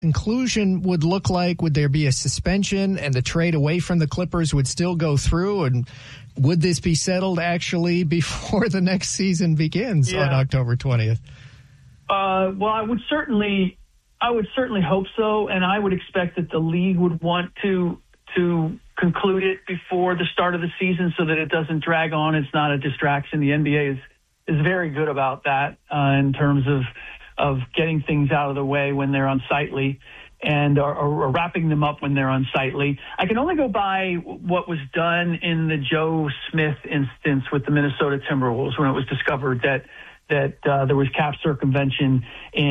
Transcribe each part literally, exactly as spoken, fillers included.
conclusion would look like? Would there be a suspension and the trade away from the Clippers would still go through? And would this be settled actually before the next season begins yeah. on October twentieth? Uh, well, I would certainly, I would certainly hope so, and I would expect that the league would want to to conclude it before the start of the season so that it doesn't drag on. It's not a distraction. The N B A is is very good about that uh, in terms of of getting things out of the way when they're unsightly and or, or wrapping them up when they're unsightly. I can only go by what was done in the Joe Smith instance with the Minnesota Timberwolves when it was discovered that that uh, there was cap circumvention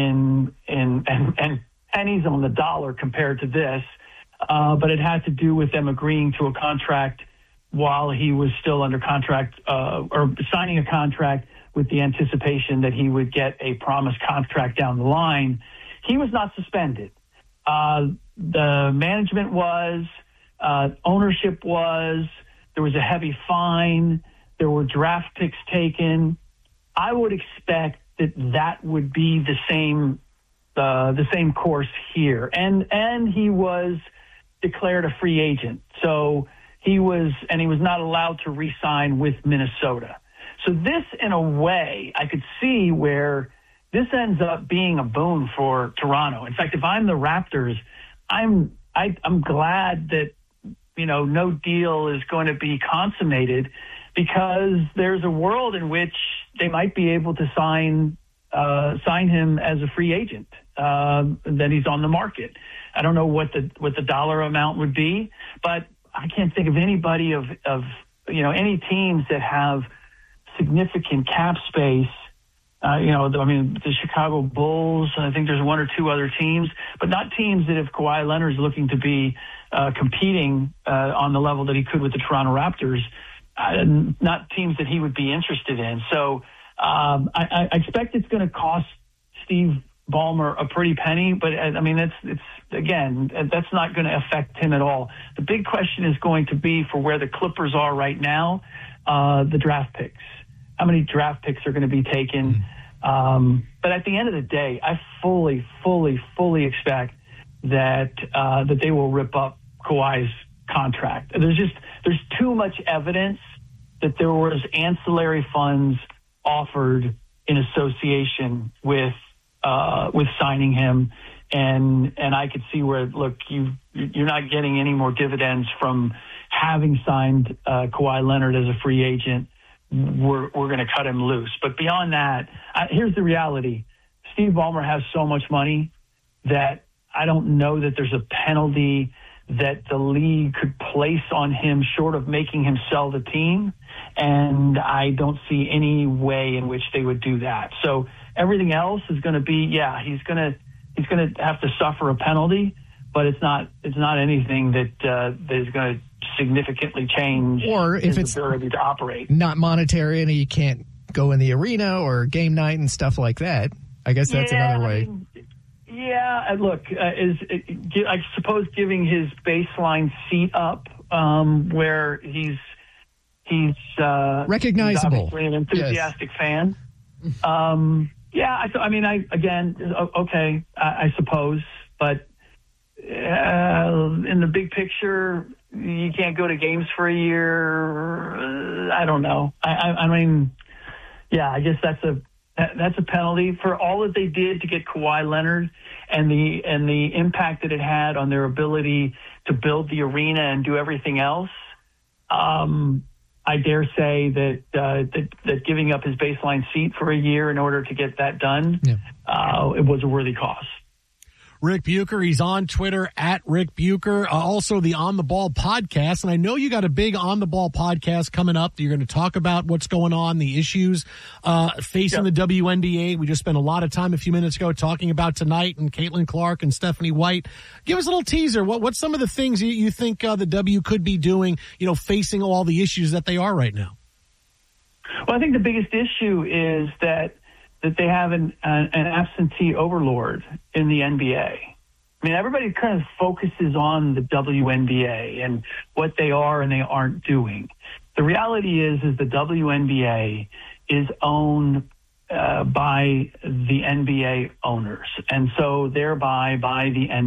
in in and, and pennies on the dollar compared to this, uh, but it had to do with them agreeing to a contract while he was still under contract uh, or signing a contract with the anticipation that he would get a promised contract down the line. He was not suspended. Uh, the management was, uh, ownership was, there was a heavy fine, there were draft picks taken. I would expect that that would be the same, uh, the same course here. And, and he was declared a free agent. So he was, and he was not allowed to re-sign with Minnesota. So this, in a way, I could see where this ends up being a boon for Toronto. In fact, if I'm the Raptors, I'm I, I'm glad that, you know, no deal is going to be consummated because there's a world in which they might be able to sign uh, sign him as a free agent. Uh, that he's on the market. I don't know what the what the dollar amount would be, but I can't think of anybody of of you know any teams that have significant cap space. Uh, you know, I mean, the Chicago Bulls, I think there's one or two other teams, but not teams that if Kawhi Leonard's looking to be uh, competing uh, on the level that he could with the Toronto Raptors, uh, not teams that he would be interested in. So um, I, I expect it's going to cost Steve Ballmer a pretty penny, but I mean, it's, it's again, that's not going to affect him at all. The big question is going to be for where the Clippers are right now, uh, the draft picks. How many draft picks are going to be taken? Um, but at the end of the day, I fully, fully, fully expect that uh, that they will rip up Kawhi's contract. There's just there's too much evidence that there was ancillary funds offered in association with uh, with signing him, and and I could see where look you you're not getting any more dividends from having signed uh, Kawhi Leonard as a free agent. We're we're going to cut him loose. But beyond that, I, here's the reality. Steve Ballmer has so much money that I don't know that there's a penalty that the league could place on him short of making him sell the team. And I don't see any way in which they would do that. So everything else is going to be, yeah, he's going to he's going to have to suffer a penalty, but it's not it's not anything that uh, that is going to significantly change or if his it's ability to operate. Not monetary and he can't go in the arena or game night and stuff like that. I guess that's yeah, another way. I mean, yeah, look, uh, is uh, I suppose giving his baseline seat up um, where he's he's uh, recognizable, he's obviously an enthusiastic yes. fan. Um, yeah, I, I mean, I again, okay, I, I suppose, but uh, in the big picture, you can't go to games for a year. I don't know. I, I, I mean, yeah, I guess that's a that's a penalty for all that they did to get Kawhi Leonard and the and the impact that it had on their ability to build the arena and do everything else. Um, I dare say that, uh, that that giving up his baseline seat for a year in order to get that done, yeah. uh, it was a worthy cost. Rick Bucher, he's on Twitter at Rick Bucher, uh, also the On the Ball podcast. And I know you got a big On the Ball podcast coming up. You're going to talk about what's going on, the issues uh, facing yep. the W N B A. We just spent a lot of time a few minutes ago talking about tonight and Caitlin Clark and Stephanie White. Give us a little teaser. What, what's some of the things you, you think uh, the W could be doing, you know, facing all the issues that they are right now? Well, I think the biggest issue is that that they have an, an, an absentee overlord in the N B A. I mean, everybody kind of focuses on the W N B A and what they are and they aren't doing. The reality is, is the W N B A is owned uh, by the N B A owners, and so thereby by the N B A.